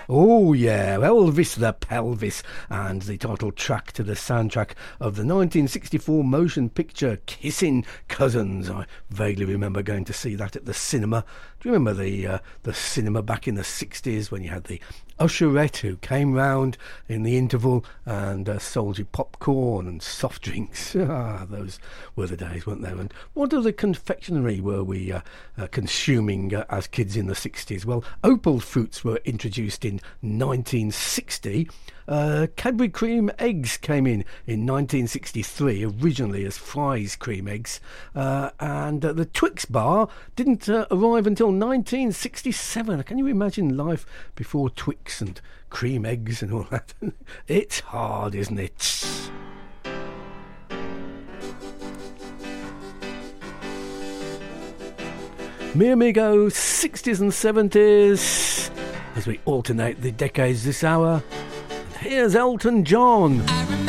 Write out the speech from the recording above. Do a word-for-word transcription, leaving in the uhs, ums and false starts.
Oh yeah, Elvis the Pelvis, and the title track to the soundtrack of the nineteen sixty-four motion picture Kissing Cousins. I vaguely remember going to see that at the cinema. Do you remember the uh, the cinema back in the sixties when you had the usherette who came round in the interval and uh, sold you popcorn and soft drinks? Ah, those were the days, weren't they? And what other confectionery were we uh, uh, consuming uh, as kids in the sixties? Well, Opal fruits were introduced in nineteen sixty. Uh, Cadbury cream eggs came in in nineteen sixty-three, originally as Fry's cream eggs, uh, and uh, the Twix bar didn't uh, arrive until nineteen sixty-seven. Can you imagine life before Twix and cream eggs and all that? It's hard, isn't it? Me amigo, sixties and seventies, as we alternate the decades this hour. And here's Elton John.